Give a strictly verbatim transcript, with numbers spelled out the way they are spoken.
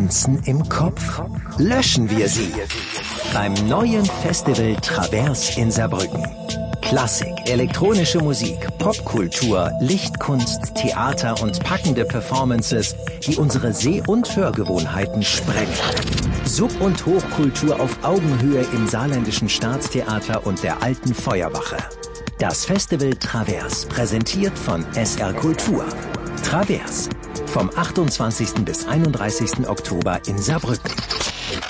Grenzen im Kopf? Löschen wir sie beim neuen Festival Travers in Saarbrücken. Klassik, elektronische Musik, Popkultur, Lichtkunst, Theater und packende Performances, die unsere Seh- und Hörgewohnheiten sprengen. Sub- und Hochkultur auf Augenhöhe im Saarländischen Staatstheater und der Alten Feuerwache. Das Festival Travers, präsentiert von S R Kultur. Travers, vom achtundzwanzigsten bis einunddreißigsten Oktober in Saarbrücken.